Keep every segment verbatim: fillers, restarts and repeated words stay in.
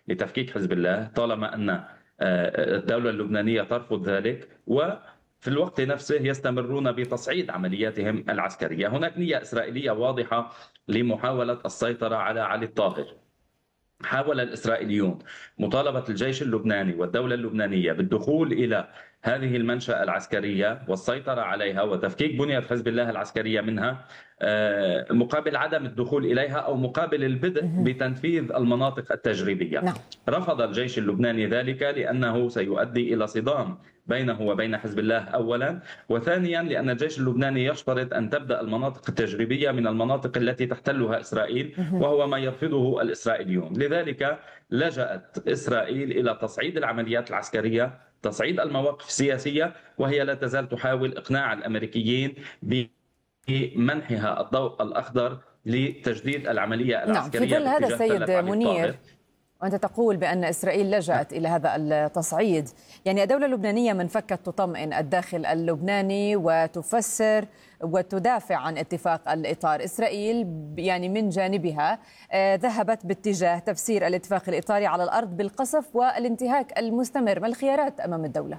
لتفكيك حزب الله، طالما أن الدولة اللبنانية ترفض ذلك، وفي الوقت نفسه يستمرون بتصعيد عملياتهم العسكرية. هناك نية إسرائيلية واضحة لمحاولة السيطرة على علي الطاهر. حاول الإسرائيليون مطالبة الجيش اللبناني والدولة اللبنانية بالدخول إلى هذه المنشأة العسكرية والسيطرة عليها وتفكيك بنية حزب الله العسكرية منها، مقابل عدم الدخول إليها أو مقابل البدء بتنفيذ المناطق التجريبية. نعم. رفض الجيش اللبناني ذلك لأنه سيؤدي إلى صدام بينه وبين حزب الله أولا، وثانيا لأن الجيش اللبناني يشترط أن تبدأ المناطق التجريبية من المناطق التي تحتلها إسرائيل، وهو ما يرفضه الإسرائيليون. لذلك لجأت إسرائيل إلى تصعيد العمليات العسكرية، تصعيد المواقف السياسية، وهي لا تزال تحاول إقناع الأمريكيين بمنحها الضوء الأخضر لتجديد العملية العسكرية. نعم، في ظل هذا سيد منير، وأنت تقول بأن إسرائيل لجأت إلى هذا التصعيد، يعني الدولة اللبنانية من فكت تطمئن الداخل اللبناني وتفسر وتدافع عن اتفاق الإطار. إسرائيل يعني من جانبها ذهبت باتجاه تفسير الاتفاق الإطاري على الأرض بالقصف والانتهاك المستمر. ما الخيارات أمام الدولة؟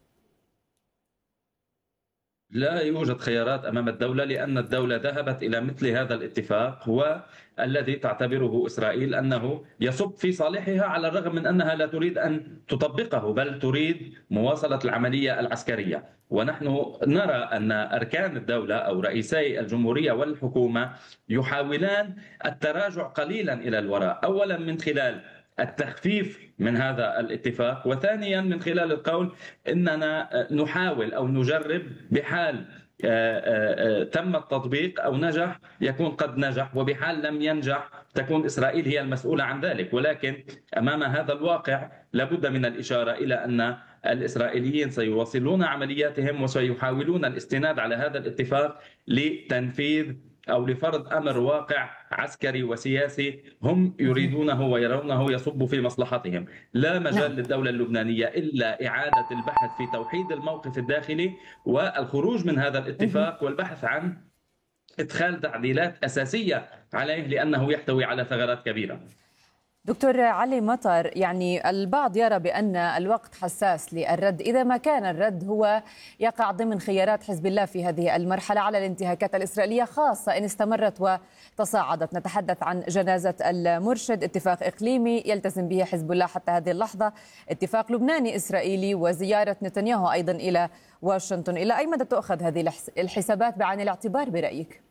لا يوجد خيارات أمام الدولة، لأن الدولة ذهبت إلى مثل هذا الاتفاق والذي تعتبره إسرائيل أنه يصب في صالحها، على الرغم من أنها لا تريد أن تطبقه بل تريد مواصلة العملية العسكرية. ونحن نرى أن أركان الدولة أو رئيسي الجمهورية والحكومة يحاولان التراجع قليلا إلى الوراء، أولا من خلال التخفيف من هذا الاتفاق، وثانيا من خلال القول إننا نحاول أو نجرب، بحال تم التطبيق أو نجح يكون قد نجح، وبحال لم ينجح تكون إسرائيل هي المسؤولة عن ذلك. ولكن أمام هذا الواقع لابد من الإشارة إلى أن الإسرائيليين سيواصلون عملياتهم وسيحاولون الاستناد على هذا الاتفاق لتنفيذ أو لفرض أمر واقع عسكري وسياسي هم يريدونه ويرونه يصب في مصلحتهم. لا مجال للدولة اللبنانية إلا إعادة البحث في توحيد الموقف الداخلي والخروج من هذا الاتفاق والبحث عن إدخال تعديلات أساسية عليه، لأنه يحتوي على ثغرات كبيرة. دكتور علي مطر، يعني البعض يرى بأن الوقت حساس للرد، إذا ما كان الرد هو يقع ضمن خيارات حزب الله في هذه المرحلة على الانتهاكات الإسرائيلية، خاصة إن استمرت وتصاعدت. نتحدث عن جنازة المرشد، اتفاق إقليمي يلتزم به حزب الله حتى هذه اللحظة، اتفاق لبناني إسرائيلي، وزيارة نتنياهو أيضا إلى واشنطن. إلى أي مدى تؤخذ هذه الحسابات بعين الاعتبار برأيك؟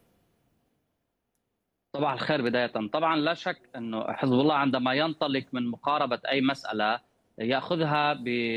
صباح الخير. بداية طبعا لا شك أنه حزب الله عندما ينطلق من مقاربة أي مسألة يأخذها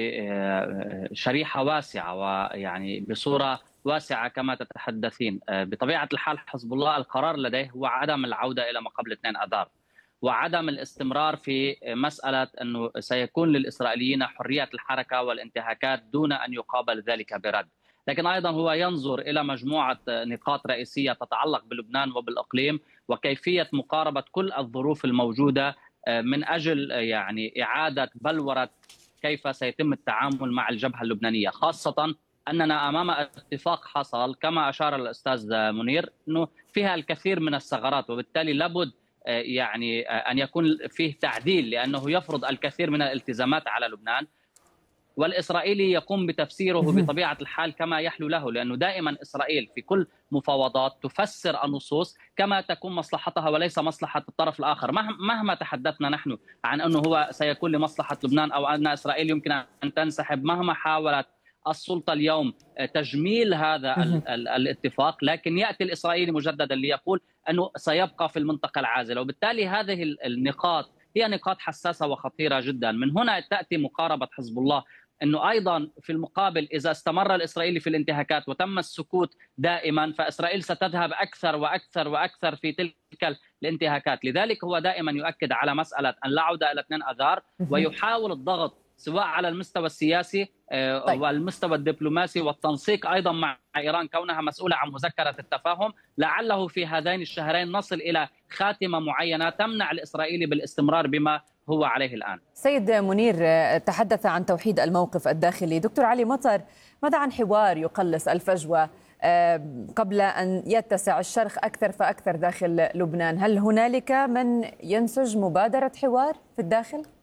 بشريحة واسعة ويعني بصورة واسعة كما تتحدثين. بطبيعة الحال حزب الله القرار لديه هو عدم العودة إلى ما قبل اثنين أذار، وعدم الاستمرار في مسألة أنه سيكون للإسرائيليين حرية الحركة والانتهاكات دون أن يقابل ذلك برد. لكن أيضا هو ينظر إلى مجموعة نقاط رئيسية تتعلق بلبنان وبالإقليم، وكيفية مقاربة كل الظروف الموجودة من أجل يعني إعادة بلورة كيف سيتم التعامل مع الجبهة اللبنانية، خاصة أننا أمام اتفاق حصل كما أشار الأستاذ منير أنه فيها الكثير من الثغرات، وبالتالي لابد يعني أن يكون فيه تعديل لأنه يفرض الكثير من الالتزامات على لبنان، والإسرائيلي يقوم بتفسيره بطبيعة الحال كما يحلو له، لأنه دائما إسرائيل في كل مفاوضات تفسر النصوص كما تكون مصلحتها وليس مصلحة الطرف الآخر. مهما تحدثنا نحن عن أنه هو سيكون لمصلحة لبنان أو أن إسرائيل يمكن أن تنسحب، مهما حاولت السلطة اليوم تجميل هذا الاتفاق، لكن يأتي الإسرائيلي مجددا ليقول أنه سيبقى في المنطقة العازلة، وبالتالي هذه النقاط هي نقاط حساسة وخطيرة جدا. من هنا تأتي مقاربة حزب الله أنه أيضا في المقابل إذا استمر الإسرائيلي في الانتهاكات وتم السكوت دائما فإسرائيل ستذهب أكثر وأكثر وأكثر في تلك الانتهاكات. لذلك هو دائما يؤكد على مسألة أن لا عودة إلى اثنين أذار، ويحاول الضغط سواء على المستوى السياسي طيب. والمستوى الدبلوماسي والتنسيق أيضا مع إيران كونها مسؤولة عن مذكرة التفاهم، لعله في هذين الشهرين نصل إلى خاتمة معينة تمنع الإسرائيلي بالاستمرار بما هو عليه الآن. سيد منير تحدث عن توحيد الموقف الداخلي. دكتور علي مطر، ماذا عن حوار يقلص الفجوة قبل أن يتسع الشرخ أكثر فأكثر داخل لبنان؟ هل هنالك من ينسج مبادرة حوار في الداخل؟